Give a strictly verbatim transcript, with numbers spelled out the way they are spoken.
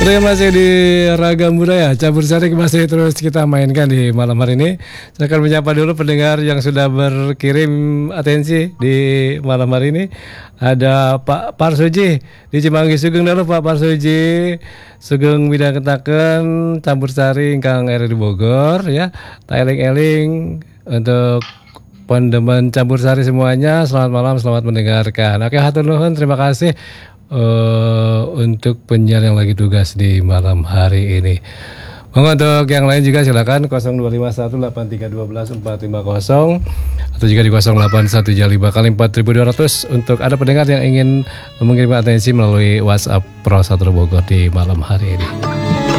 Oke, masih di Ragam Budaya Campur Sari masih terus kita mainkan di malam hari ini. Saya akan menyapa dulu pendengar yang sudah berkirim atensi di malam hari ini. Ada Pak Parsuji di Cimanggi. Sugeng dulu Pak Parsuji. Sugeng bidang kentaken Campur Sari ingkang ere di Bogor ya. Ta eling-eling untuk pendemen Campur Sari semuanya. Selamat malam, selamat mendengarkan. Oke, hatur nuhun, terima kasih. Uh, untuk penyiar yang lagi tugas di malam hari ini. Monggo untuk yang lain juga silakan nol dua lima satu delapan tiga satu dua empat lima nol atau juga di nol delapan satu lima kali empat ribu dua ratus untuk ada pendengar yang ingin mengirim atensi melalui WhatsApp Pro satu Bogor di malam hari ini.